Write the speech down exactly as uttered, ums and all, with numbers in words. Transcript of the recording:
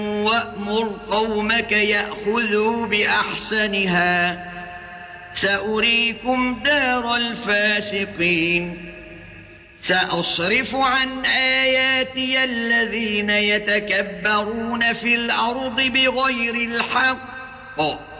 وأمر قومك يأخذوا بأحسنها سأريكم دار الفاسقين سأصرف عن آياتي الذين يتكبرون في الأرض بغير الحق